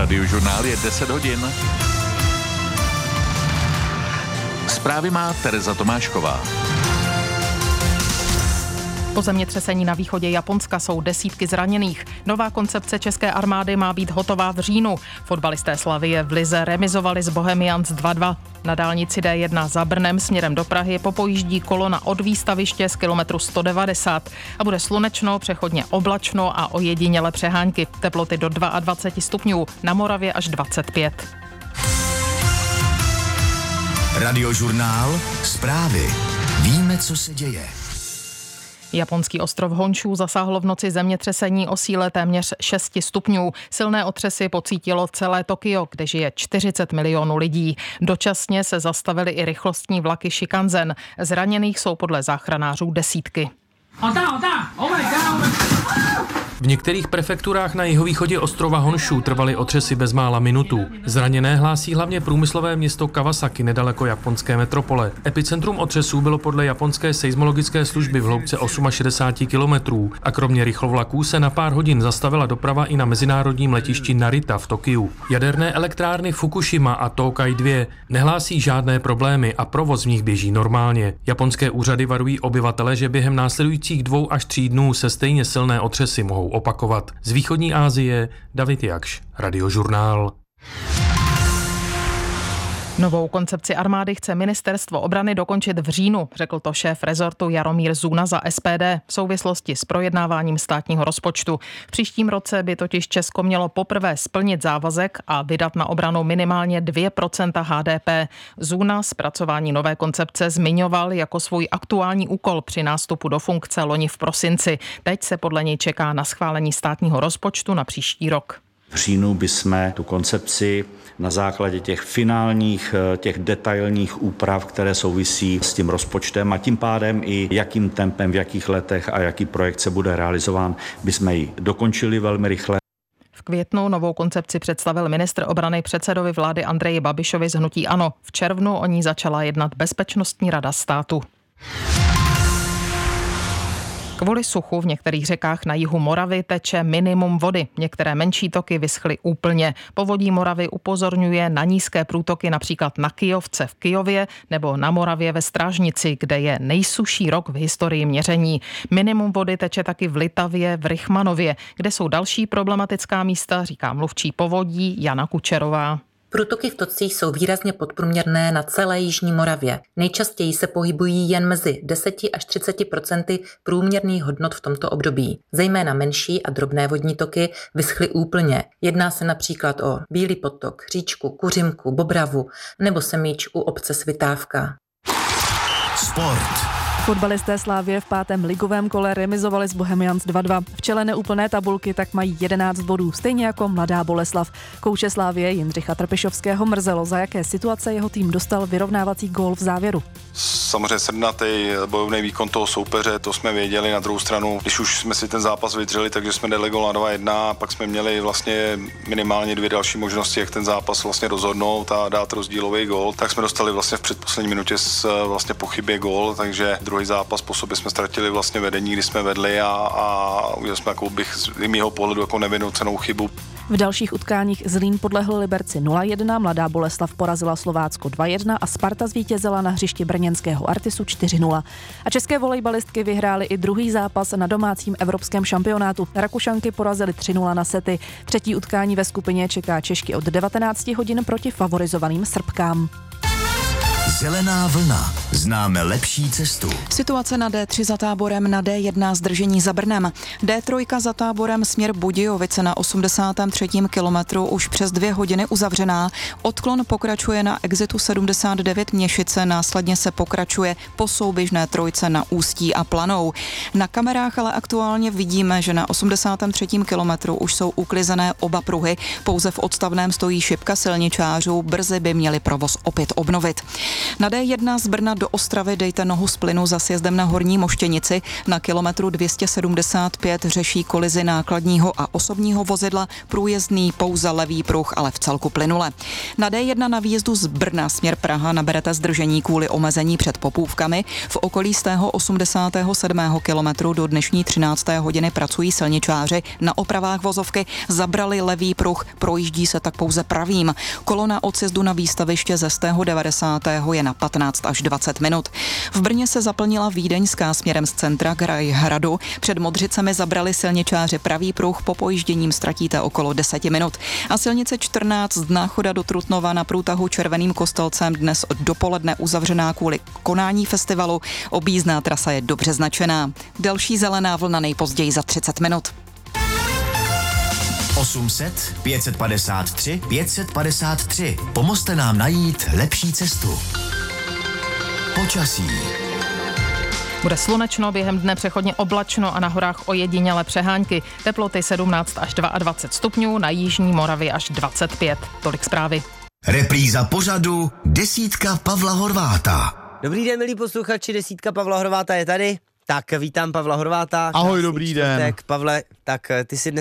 Radiožurnál je 10 hodin. Zprávy má Tereza Tomášková. Po zemětřesení na východě Japonska jsou desítky zraněných. Nová koncepce české armády má být hotová v říjnu. Fotbalisté Slavie v lize remizovali s Bohemians 2-2. Na dálnici D1 za Brnem směrem do Prahy popojíždí kolona od výstaviště z kilometru 190 a bude slunečno, přechodně oblačno a ojediněle přehánky. Teploty do 22 stupňů, na Moravě až 25. Radiožurnál, zprávy. Víme, co se děje. Japonský ostrov Honshū zasáhlo v noci zemětřesení o síle téměř 6 stupňů. Silné otřesy pocítilo celé Tokio, kde žije 40 milionů lidí. Dočasně se zastavily i rychlostní vlaky Shinkansen. Zraněných jsou podle záchranářů desítky. V některých prefekturách na jihovýchodě ostrova Honshū trvaly otřesy bezmála minutu. Zraněné hlásí hlavně průmyslové město Kawasaki nedaleko japonské metropole. Epicentrum otřesů bylo podle japonské seismologické služby v hloubce 68 kilometrů a kromě rychlovlaků se na pár hodin zastavila doprava i na mezinárodním letišti Narita v Tokiu. Jaderné elektrárny Fukushima a Tokai 2 nehlásí žádné problémy a provoz v nich běží normálně. Japonské úřady varují obyvatele, že během následujících 2 až 3 dnů se stejně silné otřesy mohou opakovat. Z východní Asie David Jakš, Radiožurnál. Novou koncepci armády chce ministerstvo obrany dokončit v říjnu, řekl to šéf rezortu Jaromír Zuna za SPD v souvislosti s projednáváním státního rozpočtu. V příštím roce by totiž Česko mělo poprvé splnit závazek a vydat na obranu minimálně 2% HDP. Zuna zpracování nové koncepce zmiňoval jako svůj aktuální úkol při nástupu do funkce loni v prosinci. Teď se podle něj čeká na schválení státního rozpočtu na příští rok. V říjnu bychom tu koncepci na základě těch finálních, těch detailních úprav, které souvisí s tím rozpočtem a tím pádem i jakým tempem, v jakých letech a jaký projekt se bude realizován, bychom ji dokončili velmi rychle. V květnu novou koncepci představil ministr obrany předsedovi vlády Andreji Babišovi z hnutí ANO. V červnu o ní začala jednat Bezpečnostní rada státu. Kvůli suchu v některých řekách na jihu Moravy teče minimum vody. Některé menší toky vyschly úplně. Povodí Moravy upozorňuje na nízké průtoky například na Kyjovce v Kyjově nebo na Moravě ve Strážnici, kde je nejsušší rok v historii měření. Minimum vody teče taky v Litavě v Rychmanově, kde jsou další problematická místa, říká mluvčí povodí Jana Kučerová. Průtoky v tocích jsou výrazně podprůměrné na celé jižní Moravě. Nejčastěji se pohybují jen mezi 10 až 30% průměrných hodnot v tomto období. Zejména menší a drobné vodní toky vyschly úplně. Jedná se například o Bílý potok, říčku Kuřimku, Bobravu nebo Semíč u obce Svitávka. Sport. Fotbalisté Slavie v 5. ligovém kole remizovali s Bohemians 2-2. V čele neúplné tabulky tak mají 11 bodů, stejně jako Mladá Boleslav. Kouče Slavie Jindřicha Trpišovského mrzelo, za jaké situace jeho tým dostal vyrovnávací gól v závěru. Samozřejmě srdnatý bojovný výkon toho soupeře, to jsme věděli. Na druhou stranu, když už jsme si ten zápas vydřeli, takže jsme dali gól na 2-1 a pak jsme měli vlastně minimálně 2 další možnosti, jak ten zápas vlastně rozhodnout a dát rozdílový gól. Tak jsme dostali vlastně v předposlední minutě vlastně po chybě gól, takže druhý zápas po sobě jsme ztratili vlastně vedení, kdy jsme vedli a udělali jsme jako bych z mýho pohledu jako nevinnou chybu. V dalších utkáních Zlín podlehl Liberci 0-1, Mladá Boleslav porazila Slovácko 2-1 a Sparta zvítězila na hřišti brněnského Artisu 4-0. A české volejbalistky vyhrály i druhý zápas na domácím evropském šampionátu. Rakušanky porazily 3-0 na sety. Třetí utkání ve skupině čeká Češky od 19 hodin proti favorizovaným Srbkám. Zelená vlna. Známe lepší cestu. Situace na D3 za Táborem, na D1 zdržení za Brnem. D3 za Táborem směr Budějovice na 83. kilometru už přes 2 hodiny uzavřená. Odklon pokračuje na exitu 79 Měšice, následně se pokračuje po souběžné trojce na Ústí a Planou. Na kamerách ale aktuálně vidíme, že na 83. kilometru už jsou uklizené oba pruhy, pouze v odstavném stojí šipka silničářů, brzy by měli provoz opět obnovit. Na D1 z Brna do do Ostravy dejte nohu z plynu za sjezdem na Horní Moštěnici. Na kilometru 275 řeší kolizi nákladního a osobního vozidla, průjezdný pouze levý pruh, ale v celku plynule. Na D1 na výjezdu z Brna směr Praha naberete zdržení kvůli omezení před Popůvkami. V okolí z tého 87. kilometru do dnešní 13. hodiny pracují silničáři na opravách vozovky, zabrali levý pruh, projíždí se tak pouze pravým. Kolona od sjezdu na výstaviště ze 90. je na 15 až 20 minut. V Brně se zaplnila Vídeňská směrem z centra k Rajhradu. Před Modřicemi zabrali silničáři pravý pruh, po pojížděním ztratíte okolo 10 minut. A silnice 14 z Náchoda do Trutnova na průtahu Červeným Kostelcem dnes dopoledne uzavřená kvůli konání festivalu. Objízdná trasa je dobře značená. Další zelená vlna nejpozději za 30 minut. 800 553 553. Pomozte nám najít lepší cestu. Počasí. Bude slunečno, během dne přechodně oblačno a na horách ojedinělé přehánky. Teploty 17 až 22 stupňů, na jižní Moravě až 25. Tolik zprávy. Repríza pořadu Desítka Pavla Horváta. Dobrý den, milí posluchači, Desítka Pavla Horváta je tady. Tak vítám Pavla Horváta. Ahoj, dobrý den. Pavle, tak ty si dnes